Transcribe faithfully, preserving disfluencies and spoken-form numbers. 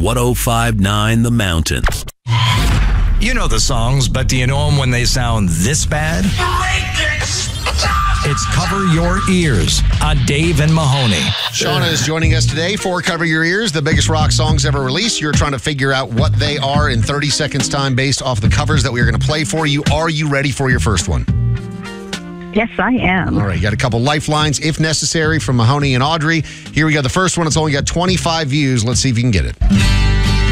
one oh five point nine The Mountain. You know the songs, but do you know them when they sound this bad? It's Cover Your Ears on Dave and Mahoney. Shauna is joining us today for Cover Your Ears, the biggest rock songs ever released. You're trying to figure out what they are in thirty seconds time based off the covers that we're going to play for you. Are you ready for your first one? Yes, I am. All right, you got a couple lifelines, if necessary, from Mahoney and Audrey. Here we go. The first one, it's only got twenty-five views. Let's see if you can get it.